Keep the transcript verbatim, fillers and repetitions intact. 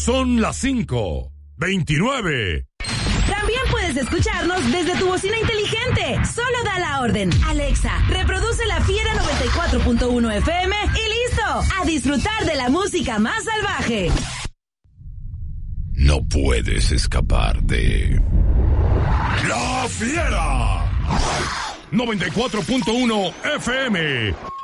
Son las cinco veintinueve. También puedes escucharnos desde tu bocina inteligente. Solo da la orden. Alexa, reproduce La Fiera noventa y cuatro punto uno F M y listo. A disfrutar de la música más salvaje. No puedes escapar de La Fiera noventa y cuatro punto uno F M.